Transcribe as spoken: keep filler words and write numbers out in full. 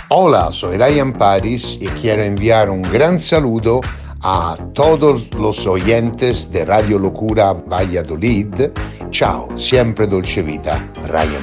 Hola, soy Ryan Paris y quiero enviar un gran saludo a todos los oyentes de Radio Locura Valladolid. Ciao, siempre dolce vita, Ryan